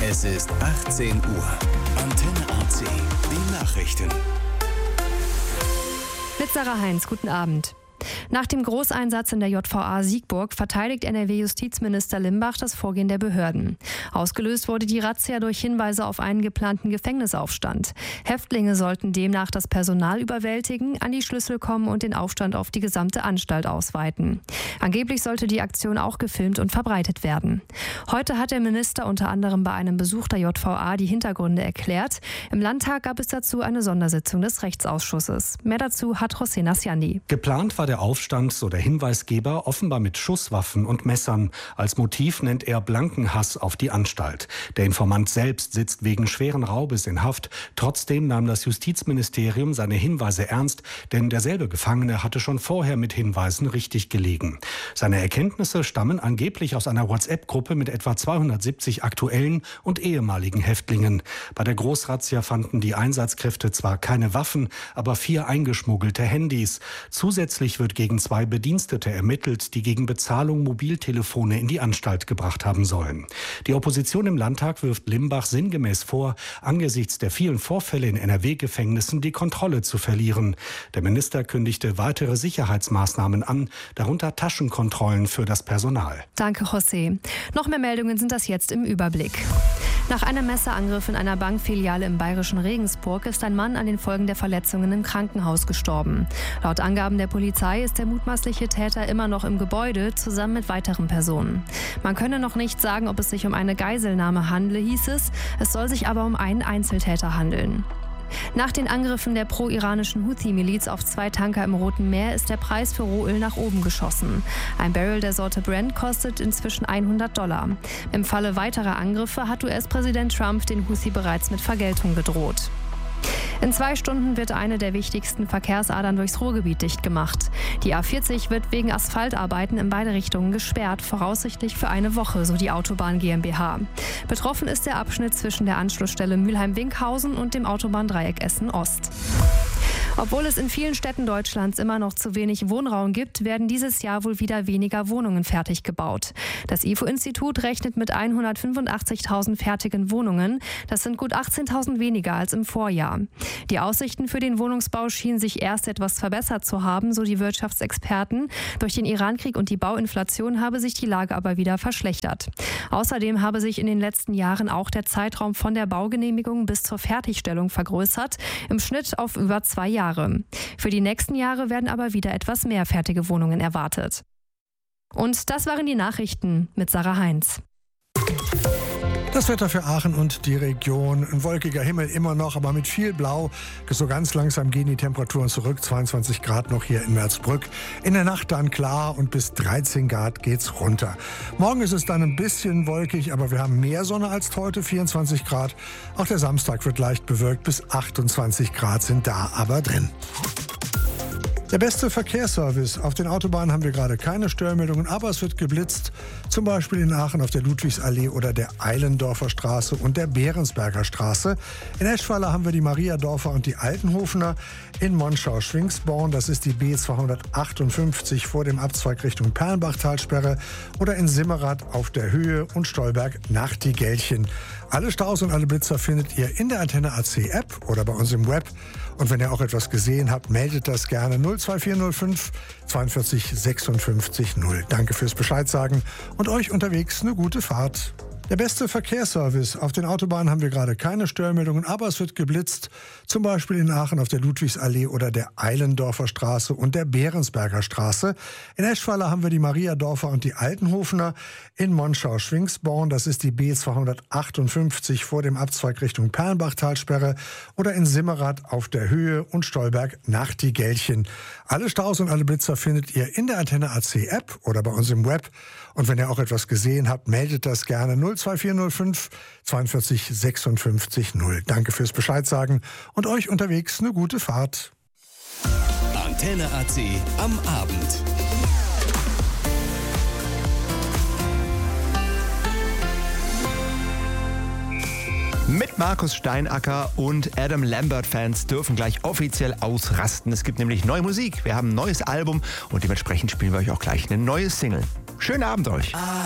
Es ist 18 Uhr. Antenne AC. Die Nachrichten. Mit Sarah Heinz, guten Abend. Nach dem Großeinsatz in der JVA Siegburg verteidigt NRW-Justizminister Limbach das Vorgehen der Behörden. Ausgelöst wurde die Razzia durch Hinweise auf einen geplanten Gefängnisaufstand. Häftlinge sollten demnach das Personal überwältigen, an die Schlüssel kommen und den Aufstand auf die gesamte Anstalt ausweiten. Angeblich sollte die Aktion auch gefilmt und verbreitet werden. Heute hat der Minister unter anderem bei einem Besuch der JVA die Hintergründe erklärt. Im Landtag gab es dazu eine Sondersitzung des Rechtsausschusses. Mehr dazu hat José Nasciandi. Geplant war der Aufstand, so der Hinweisgeber, offenbar mit Schusswaffen und Messern. Als Motiv nennt er blanken Hass auf die Anstalt. Der Informant selbst sitzt wegen schweren Raubes in Haft. Trotzdem nahm das Justizministerium seine Hinweise ernst, denn derselbe Gefangene hatte schon vorher mit Hinweisen richtig gelegen. Seine Erkenntnisse stammen angeblich aus einer WhatsApp-Gruppe mit etwa 270 aktuellen und ehemaligen Häftlingen. Bei der Großrazzia fanden die Einsatzkräfte zwar keine Waffen, aber 4 eingeschmuggelte Handys. Zusätzlich wird gegen 2 Bedienstete ermittelt, die gegen Bezahlung Mobiltelefone in die Anstalt gebracht haben sollen. Die Opposition im Landtag wirft Limbach sinngemäß vor, angesichts der vielen Vorfälle in NRW-Gefängnissen die Kontrolle zu verlieren. Der Minister kündigte weitere Sicherheitsmaßnahmen an, darunter Taschenkontrollen für das Personal. Danke, José. Noch mehr Meldungen sind das jetzt im Überblick. Nach einem Messerangriff in einer Bankfiliale im bayerischen Regensburg ist ein Mann an den Folgen der Verletzungen im Krankenhaus gestorben. Laut Angaben der Polizei ist der mutmaßliche Täter immer noch im Gebäude, zusammen mit weiteren Personen. Man könne noch nicht sagen, ob es sich um eine Geiselnahme handle, hieß es. Es soll sich aber um einen Einzeltäter handeln. Nach den Angriffen der pro-iranischen Houthi-Miliz auf 2 Tanker im Roten Meer ist der Preis für Rohöl nach oben geschossen. Ein Barrel der Sorte Brent kostet inzwischen $100. Im Falle weiterer Angriffe hat US-Präsident Trump den Houthi bereits mit Vergeltung gedroht. In 2 Stunden wird eine der wichtigsten Verkehrsadern durchs Ruhrgebiet dicht gemacht. Die A40 wird wegen Asphaltarbeiten in beide Richtungen gesperrt, voraussichtlich für eine Woche, so die Autobahn GmbH. Betroffen ist der Abschnitt zwischen der Anschlussstelle Mülheim-Winkhausen und dem Autobahndreieck Essen-Ost. Obwohl es in vielen Städten Deutschlands immer noch zu wenig Wohnraum gibt, werden dieses Jahr wohl wieder weniger Wohnungen fertig gebaut. Das IFO-Institut rechnet mit 185.000 fertigen Wohnungen. Das sind gut 18.000 weniger als im Vorjahr. Die Aussichten für den Wohnungsbau schienen sich erst etwas verbessert zu haben, so die Wirtschaftsexperten. Durch den Irankrieg und die Bauinflation habe sich die Lage aber wieder verschlechtert. Außerdem habe sich in den letzten Jahren auch der Zeitraum von der Baugenehmigung bis zur Fertigstellung vergrößert, im Schnitt auf über 2 Jahre. Für die nächsten Jahre werden aber wieder etwas mehr fertige Wohnungen erwartet. Und das waren die Nachrichten mit Sarah Heinz. Das Wetter für Aachen und die Region. Ein wolkiger Himmel immer noch, aber mit viel Blau. So ganz langsam gehen die Temperaturen zurück. 22 Grad noch hier in Merzbrück. In der Nacht dann klar und bis 13 Grad geht's runter. Morgen ist es dann ein bisschen wolkig, aber wir haben mehr Sonne als heute, 24 Grad. Auch der Samstag wird leicht bewölkt, bis 28 Grad sind da aber drin. Der beste Verkehrsservice. Auf den Autobahnen haben wir gerade keine Störmeldungen, aber es wird geblitzt. Zum Beispiel in Aachen auf der Ludwigsallee oder der Eilendorfer Straße und der Behrensberger Straße. In Eschweiler haben wir die Mariadorfer und die Altenhofener. In Monschau-Schwingsborn, das ist die B258 vor dem Abzweig Richtung Perlenbachtalsperre. Oder in Simmerath auf der Höhe und Stolberg Nachtigellchen. Alle Staus und alle Blitzer findet ihr in der Antenne AC App oder bei uns im Web. Und wenn ihr auch etwas gesehen habt, meldet das gerne 02405 42 56 0. Danke fürs Bescheid sagen und euch unterwegs eine gute Fahrt. Der beste Verkehrsservice. Auf den Autobahnen haben wir gerade keine Störmeldungen, aber es wird geblitzt. Zum Beispiel in Aachen auf der Ludwigsallee oder der Eilendorfer Straße und der Behrensberger Straße. In Eschweiler haben wir die Mariadorfer und die Altenhofener. In Monschau-Schwingsborn, das ist die B258 vor dem Abzweig Richtung Perlenbachtalsperre. Oder in Simmerath auf der Höhe und Stolberg Nachtigellchen. Alle Staus und alle Blitzer findet ihr in der Antenne AC App oder bei uns im Web. Und wenn ihr auch etwas gesehen habt, meldet das gerne 02405 42 56 0. Danke fürs Bescheid sagen und euch unterwegs eine gute Fahrt. Antenne AC am Abend. Mit Markus Steinacker und Adam Lambert-Fans dürfen gleich offiziell ausrasten. Es gibt nämlich neue Musik. Wir haben ein neues Album und dementsprechend spielen wir euch auch gleich eine neue Single. Schönen Abend euch.